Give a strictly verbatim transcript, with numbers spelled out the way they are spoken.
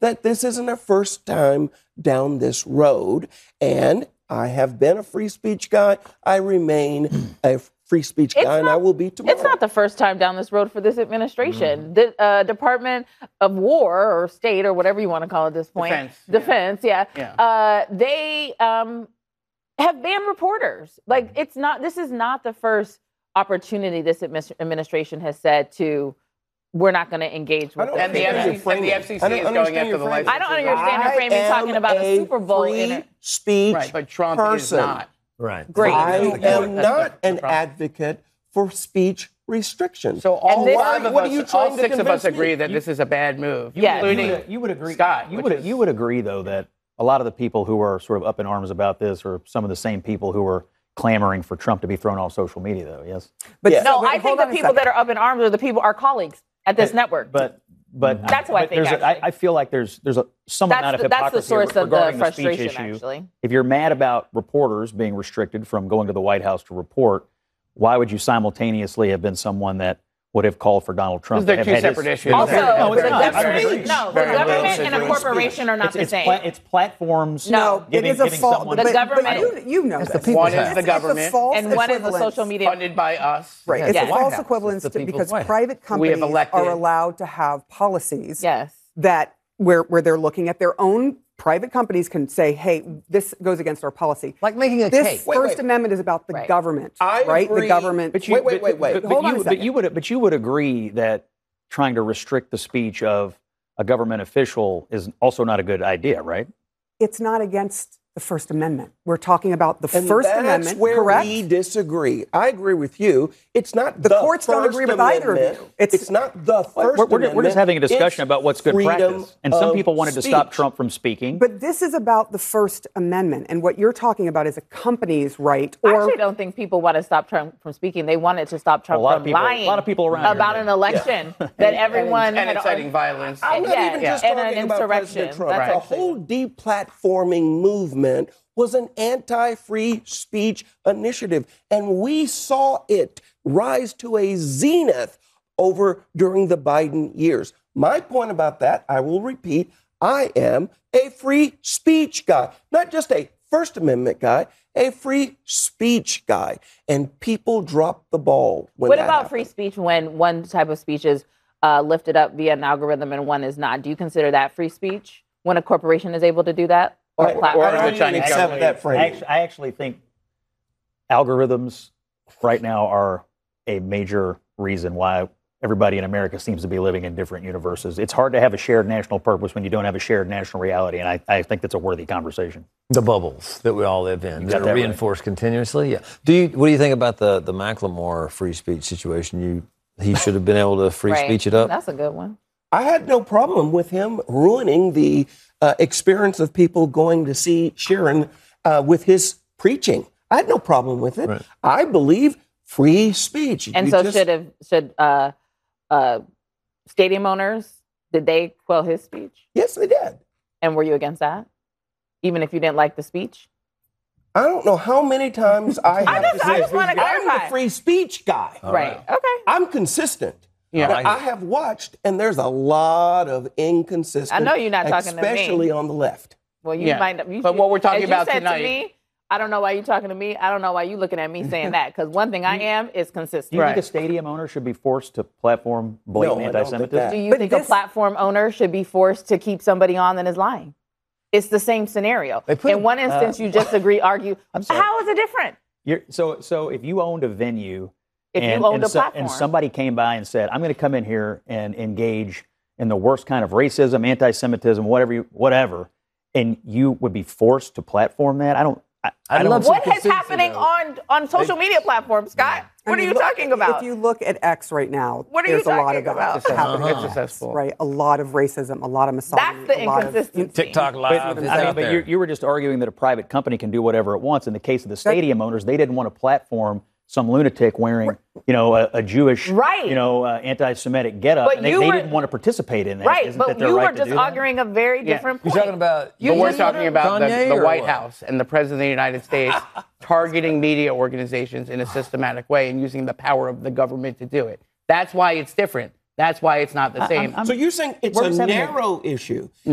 that this isn't a first time down this road. And I have been a free speech guy. I remain a free speech guy, It's and not- I will be tomorrow. It's not the first time down this road for this administration. The uh, Department of War or State or whatever you want to call it at this point. Defense. Defense, yeah. Yeah. Uh, they um, have banned reporters. Like, it's not, this is not the first opportunity this admis- administration has said to, we're not going to engage I with don't them. And the, understand F C C, your and the framing. F C C I don't is going understand after your the framing. license. I don't understand your framing I talking about am a Super Bowl free in it. speech Right, but Trump person. is not. Right. Great. I That's the am point. not That's the an problem. advocate for speech restrictions. So all this- five of what us, are you all trying to six of convince us agree me? that this is a bad move, Yes. You including would, you would agree. Scott. You which would is- you would agree though that a lot of the people who are sort of up in arms about this are some of the same people who are clamoring for Trump to be thrown off social media, though. Yes. But Yeah. No, so- I hold think on the a people second. that are up in arms are the people, our colleagues at this network. But but That's what I but think, there's a- actually. I, I feel like there's there's a some That's amount of the- that's the hypocrisy source of the regarding the speech frustration, issue. actually. If you're mad about reporters being restricted from going to the White House to report, why would you simultaneously have been someone that would have called for Donald Trump? They're to have two had his- separate issues. his- Also, no, it's the not. I don't government, agree. no, the Very government little and a free corporation are not It's, the it's, same. pla- it's platforms. No, it giving, is a giving false. someone The but, government- but you, you know It's this. the people's One is house. the It's a government, false and one is the equivalence. social media. funded by us. Right. Yeah, It's it's a the White false House. equivalence It's the to, people's because White House. private We have companies elected- are allowed to have policies Yes. that where where they're looking at their own. Private companies can say, "Hey, this goes against our policy." Like making a This cake. Wait, First wait. Amendment is about the Right. government, I right? agree. The government. But you, Wait, wait, but- wait, wait. But, but Hold on you, a but second. you would, but you would agree that trying to restrict the speech of a government official is also not a good idea, right? It's not against the First Amendment. We're talking about the And First that's Amendment, where correct? we disagree. I agree with you. It's not The the, courts don't First agree with either of Amendment. you. It's- It's, not the 1st We're, we're, Amendment. we're just having a discussion It's about what's good freedom practice. And some of people wanted to stop speech. Trump from speaking. But this is about the First Amendment, and what you're talking about is a company's right, I or actually don't think people want to stop Trump from speaking. They wanted to stop Trump A lot of from people- a lying lot of people around here about do. an election that everyone And had inciting violence. I'm not Yeah, even yeah. just And talking an about insurrection. President Trump. That's The actually- whole deplatforming movement was an anti-free speech initiative, and we saw it rise to a zenith over during the Biden years. My point about that, I will repeat, I am a free speech guy, not just a First Amendment guy, a free speech guy. And people drop the ball when What that about happens. free speech when one type of speech is uh, lifted up via an algorithm and one is not? Do you consider that free speech when a corporation is able to do that? Or, a Or- platform? or Or the don't Chinese accept government. that I framing. actually, I actually think algorithms right now are a major reason why everybody in America seems to be living in different universes. It's hard to have a shared national purpose when you don't have a shared national reality, and I, I think that's a worthy conversation. The bubbles that we all live in got that are that right. reinforced continuously. Yeah. Do you? What do you think about the the Macklemore free speech situation? You he should have been able to free Right. speech it up. That's a good one. I had no problem with him ruining the uh, experience of people going to see Sharon uh, with his preaching. I had no problem with it. Right. I believe free speech. And You so just- should have should uh, uh, stadium owners, did they quell his speech? Yes, they did. And were you against that? Even if you didn't like the speech? I don't know how many times I have just- to I say, just wanna I'm clarify. the free speech guy. Right. Okay. I'm consistent. Yeah, But I- I have watched, and there's a lot of inconsistent. I know you're not talking to me. especially on the left. Well, you Yeah. might. You But what we're talking as you about said tonight- To me, I don't know why you're talking to me. I don't know why you're looking at me saying that. Because one thing I am is consistent. Do you Right. think a stadium owner should be forced to platform No, blatant I don't think anti-Semitism? that. Do you But think a this- platform owner should be forced to keep somebody on that is lying? It's the same scenario. They put In a- one instance, uh, you just agree, argue. I'm sorry. How is it different? You're, so, so if you owned a venue, If you and, owned and a so- platform. and somebody came by and said, "I'm going to come in here and engage in the worst kind of racism, anti-Semitism, whatever, you, whatever," and you would be forced to platform that, I don't. I, I I'd don't. love some What is consistency, happening though. on, on social media platforms, Scott? I What mean, are you look- talking about? If you look at X right now, What are you there's a lot talking of that about? It's happening. It's on X, successful. right? A lot of racism, a lot of misogyny. That's the a lot of- inconsistency. TikTok But, Live is I mean, out but there. you, you were just arguing that a private company can do whatever it wants. In the case of the stadium owners, they didn't want to platform some lunatic wearing, you know, a, a Jewish, Right. you know, uh, anti-Semitic getup. But and they, you they were- didn't want to participate in that. Right, Isn't but that their you right were to just do that? arguing a very Yeah. different You're point. talking about. You But we're just- talking about the, Kanye the or White what? House and the President of the United States targeting media organizations in a systematic way and using the power of the government to do it. That's why it's different. That's why it's not the same. So you're saying it's We're a just having a- narrow issue.